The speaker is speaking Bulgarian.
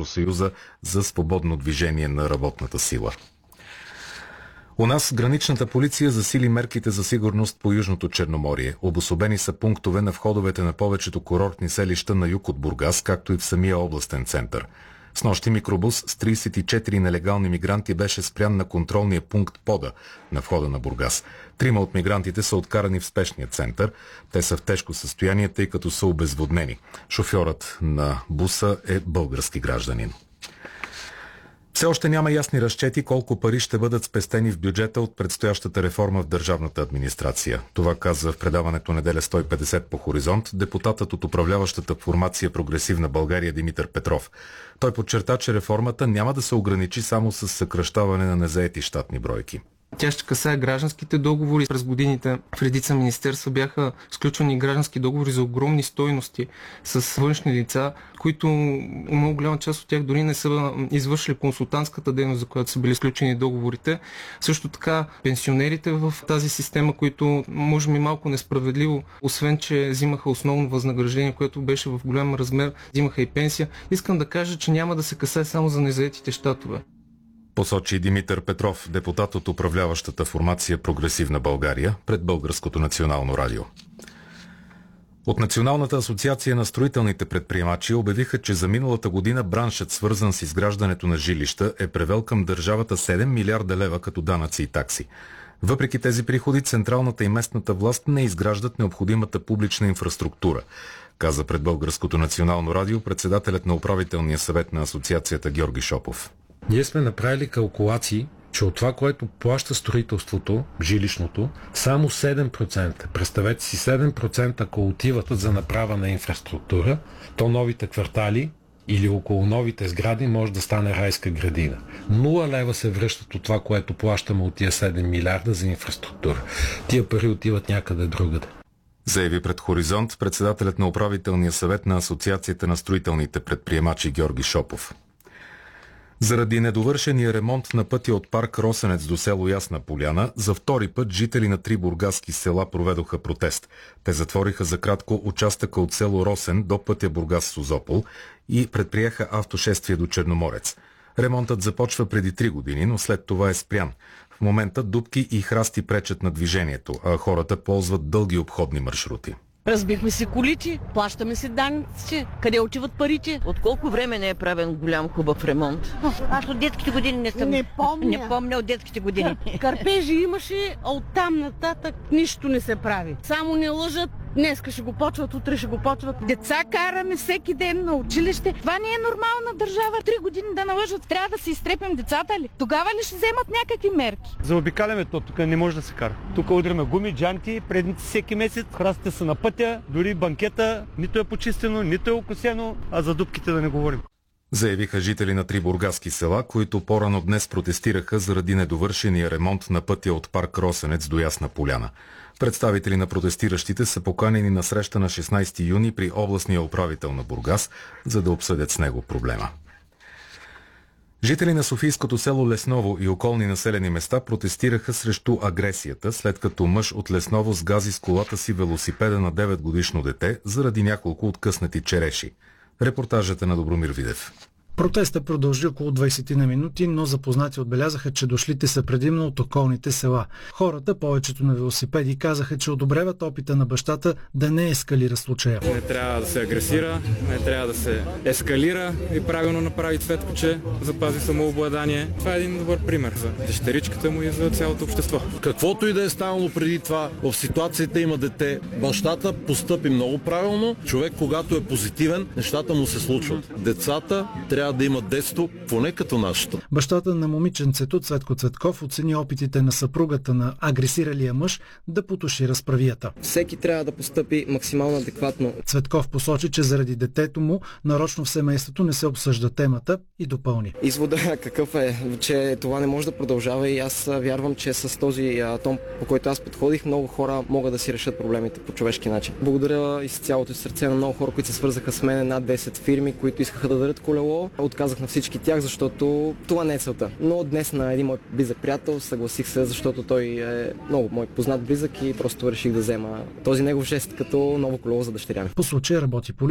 Профсъюза за свободно движение на работната сила. У нас граничната полиция засили мерките за сигурност по Южното Черноморие. Обособени са пунктове на входовете на повечето курортни селища на юг от Бургас, както и в самия областен център. Снощи микробус с 34 нелегални мигранти беше спрян на контролния пункт Пода на входа на Бургас. 3 от мигрантите са откарани в спешния център. Те са в тежко състояние, тъй като са обезводнени. Шофьорът на буса е български гражданин. Все още няма ясни разчети колко пари ще бъдат спестени в бюджета от предстоящата реформа в държавната администрация. Това каза в предаването Неделя 150 по Хоризонт депутатът от управляващата формация Прогресивна България Димитър Петров. Той подчерта, че реформата няма да се ограничи само с съкращаване на незаети щатни бройки. Тя ще касае гражданските договори. През годините в редица министерства бяха сключвани граждански договори за огромни стойности с външни лица, които много голяма част от тях дори не са извършили консултантската дейност, за която са били сключени договорите. Също така пенсионерите в тази система, които може би малко несправедливо, освен че взимаха основно възнаграждение, което беше в голям размер, взимаха и пенсия. Искам да кажа, че няма да се касае само за незаетите щатове. Посочи Димитър Петров, депутат от управляващата формация Прогресивна България пред Българското национално радио. От Националната асоциация на строителните предприемачи обявиха, че за миналата година браншът, свързан с изграждането на жилища, е превел към държавата 7 милиарда лева като данъци и такси. Въпреки тези приходи, централната и местната власт не изграждат необходимата публична инфраструктура, каза пред Българското национално радио председателят на управителния съвет на асоциацията Георги Шопов. Ние сме направили калкулации, че от това, което плаща строителството, жилищното, само 7%, представете си 7%, ако отиват за направа на инфраструктура, то новите квартали или около новите сгради може да стане райска градина. 0 лева се връщат от това, което плащаме от тия 7 милиарда за инфраструктура. Тия пари отиват някъде другаде. Заяви пред Хоризонт председателят на управителния съвет на Асоциацията на строителните предприемачи Георги Шопов. Заради недовършения ремонт на пътя от парк Росенец до село Ясна поляна, за втори път жители на 3 бургаски села проведоха протест. Те затвориха за кратко участъка от село Росен до пътя Бургас-Созопол и предприеха автошествие до Черноморец. Ремонтът започва преди 3 години, но след това е спрян. В момента дупки и храсти пречат на движението, а хората ползват дълги обходни маршрути. Разбихме си колите, плащаме си данъците. Къде отиват парите? От колко време не е правен голям хубав ремонт? Аз от детските години не помня от детските години. Кърпежи имаше, а оттам нататък нищо не се прави. Само не лъжат. Днеска ще го почват, утре ще го почват. Деца караме всеки ден на училище. Това не е нормална държава. 3 години да налъжат. Трябва да си изтрепим децата ли? Тогава ли ще вземат някакви мерки? Заобикаляме то, тук не може да се кара. Тук удряме гуми, джанти, предните всеки месец. Храстите са на пътя, дори банкета нито е почистено, нито е окосено, а за дупките да не говорим. Заявиха жители на 3 бургаски села, които по-рано днес протестираха заради недовършения ремонт на пътя от парк Росенец до Ясна поляна. Представители на протестиращите са поканени на среща на 16 юни при областния управител на Бургас, за да обсъдят с него проблема. Жители на софийското село Лесново и околни населени места протестираха срещу агресията, след като мъж от Лесново сгази с колата си велосипеда на 9-годишно дете заради няколко откъснати череши. Репортажът е на Добромир Видев. Протестът продължи около 20 на минути, но запознати отбелязаха, че дошлите са предимно от околните села. Хората, повечето на велосипеди, казаха, че одобряват опита на бащата да не ескалира случая. Не трябва да се агресира, не трябва да се ескалира и правилно направи Цветко, че запази самообладание. Това е един добър пример за дъщеричката му и за цялото общество. Каквото и да е станало преди това, в ситуацията има дете. Бащата постъпи много правилно. Човек, когато е позитивен, нещата му се случват. Децата трябва да имат детство, поне като нашето. Бащата на момиченцето Цветко Цветков оцени опитите на съпругата на агресиралия мъж да потуши разправията. Всеки трябва да постъпи максимално адекватно. Цветков посочи, че заради детето му нарочно в семейството не се обсъжда темата и допълни. Извода какъв е, че това не може да продължава и аз вярвам, че с този тон, по който аз подходих, много хора могат да си решат проблемите по човешки начин. Благодаря и с цялото сърце на много хора, които се свързаха с мен, над 10 фирми, които искаха да дадат колело. Отказах на всички тях, защото това не е целта. Но днес на един мой близък приятел съгласих се, защото той е много мой познат близък и просто реших да взема този негов жест като ново колело за дъщеря ми. По случая работи